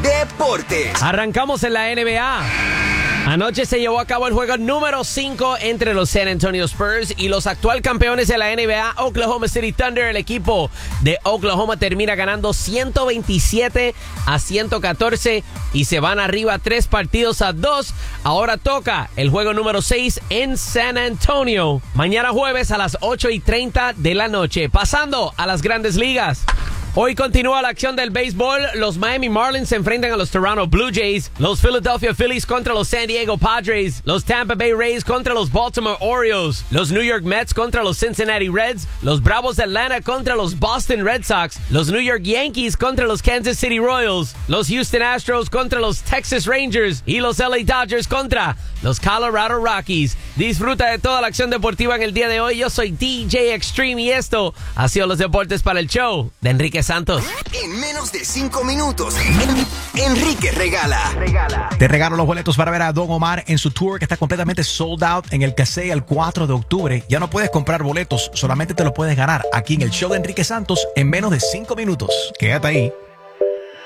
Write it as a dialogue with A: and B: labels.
A: Deportes.
B: Arrancamos en la NBA. Anoche se llevó a cabo el juego número 5 entre los San Antonio Spurs y los actual campeones de la NBA, Oklahoma City Thunder. El equipo de Oklahoma termina ganando 127-114 y se van arriba 3-2. Ahora toca el juego número 6 en San Antonio. Mañana jueves a las 8:30 de la noche. Pasando a las grandes ligas. Hoy continúa la acción del béisbol. Los Miami Marlins se enfrentan a los Toronto Blue Jays, los Philadelphia Phillies contra los San Diego Padres, los Tampa Bay Rays contra los Baltimore Orioles, los New York Mets contra los Cincinnati Reds, los Bravos de Atlanta contra los Boston Red Sox, los New York Yankees contra los Kansas City Royals, los Houston Astros contra los Texas Rangers y los LA Dodgers contra los Colorado Rockies. Disfruta de toda la acción deportiva en el día de hoy. Yo soy DJ Extreme y esto ha sido los deportes para el show de Enrique Santos.
A: En menos de 5 minutos, Enrique regala.
C: Te regalo los boletos para ver a Don Omar en su tour que está completamente sold out en el Casey el 4 de octubre. Ya no puedes comprar boletos, solamente te los puedes ganar aquí en el show de Enrique Santos en menos de 5 minutos. Quédate ahí.